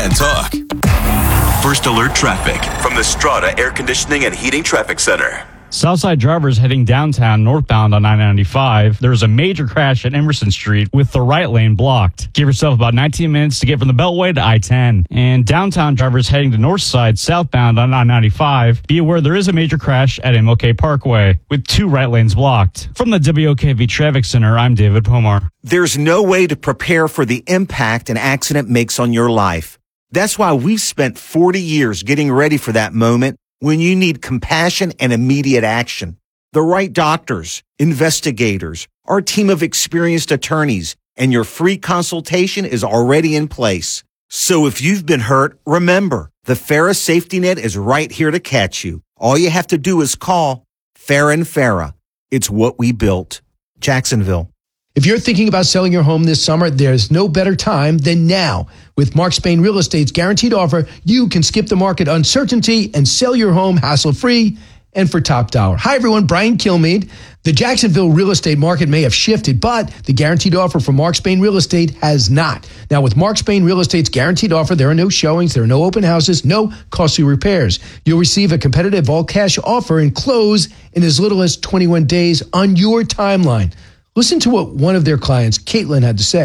and talk. First Alert Traffic from the Strata Air Conditioning and Heating Traffic Center. Southside drivers heading downtown northbound on I-95. There's a major crash at Emerson Street with the right lane blocked. Give yourself about 19 minutes to get from the Beltway to I-10. And downtown drivers heading to northside southbound on I-95. Be aware there is a major crash at MLK Parkway with 2 right lanes blocked. From the WOKV Traffic Center, I'm David Pomar. There's no way to prepare for the impact an accident makes on your life. That's why we've spent 40 years getting ready for that moment when you need compassion and immediate action. The right doctors, investigators, our team of experienced attorneys, and your free consultation is already in place. So if you've been hurt, remember, the Farah Safety Net is right here to catch you. All you have to do is call Farah & Farah. It's what we built. Jacksonville. If you're thinking about selling your home this summer, there's no better time than now. With Mark Spain Real Estate's guaranteed offer, you can skip the market uncertainty and sell your home hassle-free and for top dollar. Hi, everyone. Brian Kilmeade. The Jacksonville real estate market may have shifted, but the guaranteed offer from Mark Spain Real Estate has not. Now, with Mark Spain Real Estate's guaranteed offer, there are no showings, there are no open houses, no costly repairs. You'll receive a competitive all-cash offer and close in as little as 21 days on your timeline. Listen to what one of their clients, Caitlin, had to say.